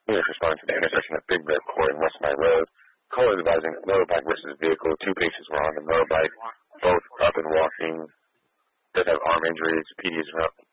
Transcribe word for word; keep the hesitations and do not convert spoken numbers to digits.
Units responding to the intersection of Big Red Court and West Mile Road. Callers advising motorbike versus vehicle. Two patients were on the motorbike, both up and walking. Both have arm injuries. P D is